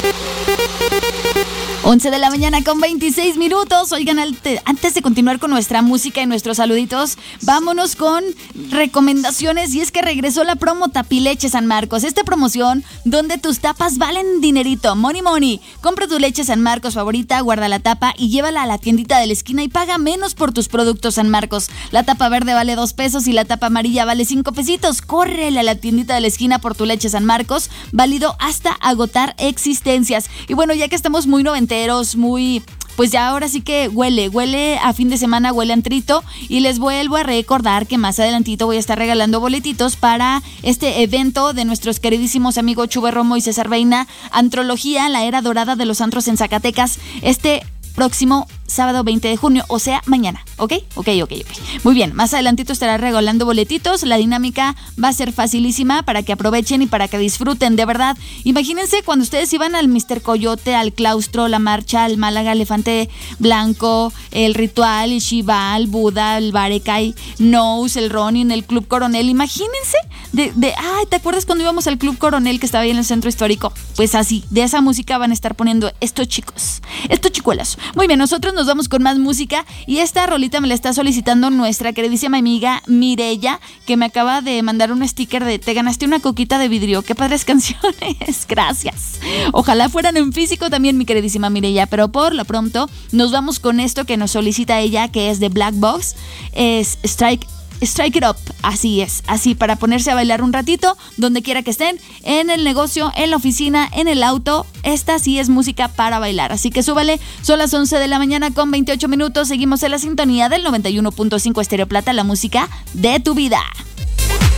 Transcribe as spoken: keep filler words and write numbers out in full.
once de la mañana con veintiséis minutos. Oigan, antes de continuar con nuestra música y nuestros saluditos, vámonos con recomendaciones. Y es que regresó la promo Tapileche San Marcos. Esta promoción donde tus tapas valen dinerito, money money. Compra tu leche San Marcos favorita, guarda la tapa y llévala a la tiendita de la esquina y paga menos por tus productos San Marcos. La tapa verde vale dos pesos y la tapa amarilla vale cinco pesitos. Córrele a la tiendita de la esquina por tu leche San Marcos, válido hasta agotar existencias. Y bueno, ya que estamos muy noventeros, muy, pues ya ahora sí que huele, huele a fin de semana, huele a antrito, y les vuelvo a recordar que más adelantito voy a estar regalando boletitos para este evento de nuestros queridísimos amigos Chuve Romo y César Reina, Antrología, la era dorada de los antros en Zacatecas, este próximo sábado veinte de junio, o sea, mañana, ¿ok? Ok, ok, ok. Muy bien, más adelantito estará regalando boletitos. La dinámica va a ser facilísima para que aprovechen y para que disfruten, de verdad. Imagínense cuando ustedes iban al mister Coyote, al Claustro, La Marcha, al Málaga, Elefante Blanco, el Ritual, el Shiva, el Buda, el Barecay, Nose, el Ronin, el Club Coronel. Imagínense de, de, ay, ¿te acuerdas cuando íbamos al Club Coronel que estaba ahí en el centro histórico? Pues así, de esa música van a estar poniendo estos chicos, estos chicuelos. Muy bien, nosotros nos vamos con más música y esta rolita me la está solicitando nuestra queridísima amiga Mireya, que me acaba de mandar un sticker de te ganaste una coquita de vidrio. Qué padres canciones, gracias. Ojalá fueran en físico también, mi queridísima Mireya, pero por lo pronto nos vamos con esto que nos solicita ella, que es de Black Box, es Strike Strike It Up, así es, así para ponerse a bailar un ratito, donde quiera que estén, en el negocio, en la oficina, en el auto. Esta sí es música para bailar, así que súbale. Son las once de la mañana con veintiocho minutos, seguimos en la sintonía del noventa y uno punto cinco Estéreo Plata, la música de tu vida.